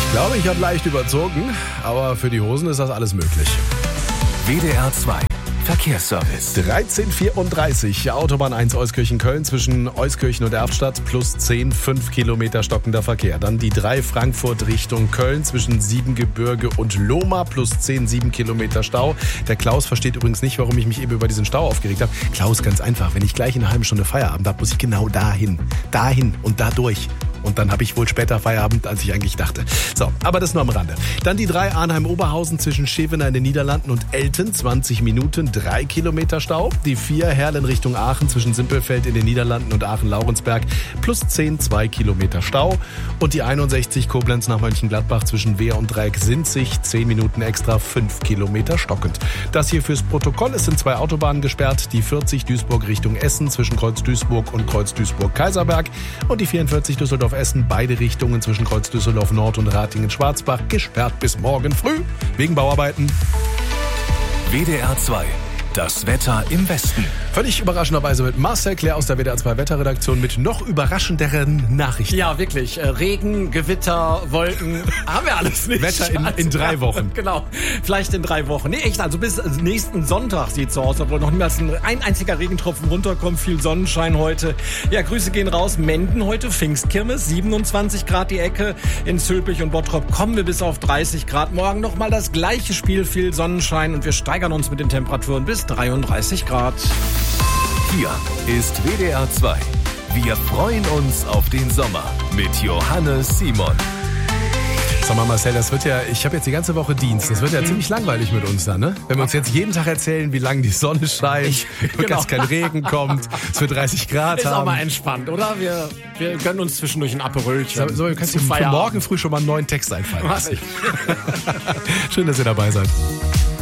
Ich glaube, ich habe leicht überzogen, aber für die Hosen ist das alles möglich. WDR 2 Verkehrsservice. 13:34, Autobahn 1 Euskirchen-Köln zwischen Euskirchen und Erftstadt plus 10, 5 Kilometer stockender Verkehr. Dann die 3 Frankfurt Richtung Köln zwischen Siebengebirge und Lohmar plus 10, 7 Kilometer Stau. Der Klaus versteht übrigens nicht, warum ich mich eben über diesen Stau aufgeregt habe. Klaus, ganz einfach, wenn ich gleich in einer halben Stunde Feierabend habe, muss ich genau dahin und da durch. Und dann habe ich wohl später Feierabend, als ich eigentlich dachte. So, aber das nur am Rande. Dann die 3 Arnheim-Oberhausen zwischen Schevener in den Niederlanden und Elten, 20 Minuten, 3 Kilometer Stau. Die 4 Herlen Richtung Aachen zwischen Simpelfeld in den Niederlanden und Aachen-Laurensberg plus 10, 2 Kilometer Stau. Und die 61 Koblenz nach Mönchengladbach zwischen Wehr und Dreieck-Sinzig, 10 Minuten extra, 5 Kilometer stockend. Das hier fürs Protokoll. Es sind 2 Autobahnen gesperrt. Die 40 Duisburg Richtung Essen zwischen Kreuz Duisburg und Kreuz Duisburg-Kaiserberg. Und die 44 Düsseldorf-Essen, beide Richtungen zwischen Kreuz Düsseldorf Nord und Ratingen-Schwarzbach gesperrt bis morgen früh wegen Bauarbeiten. WDR 2. Das Wetter im Westen. Völlig überraschenderweise mit Marcel Claire aus der WDR 2 Wetterredaktion mit noch überraschenderen Nachrichten. Ja, wirklich. Regen, Gewitter, Wolken, haben wir alles nicht. Wetter in 3 Wochen. Genau, vielleicht in 3 Wochen. Nee, echt, also bis nächsten Sonntag sieht es so aus, obwohl noch niemals ein einziger Regentropfen runterkommt. Viel Sonnenschein heute. Ja, Grüße gehen raus. Menden heute, Pfingstkirmes, 27 Grad die Ecke. In Zülpich und Bottrop kommen wir bis auf 30 Grad. Morgen nochmal das gleiche Spiel, viel Sonnenschein und wir steigern uns mit den Temperaturen bis 33 Grad. Hier ist WDR 2. Wir freuen uns auf den Sommer mit Johannes Simon. Sag mal, Marcel, das wird ja, ich habe jetzt die ganze Woche Dienst. Das wird ja ziemlich langweilig mit uns dann, ne? Wenn wir uns jetzt jeden Tag erzählen, wie lange die Sonne scheint, jetzt kein Regen kommt, es wird 30 Grad Ist haben. auch mal entspannt, oder? Wir gönnen uns zwischendurch ein Aperölchen. So, du kannst dir für morgen früh schon mal einen neuen Text einfallen lassen. Schön, dass ihr dabei seid.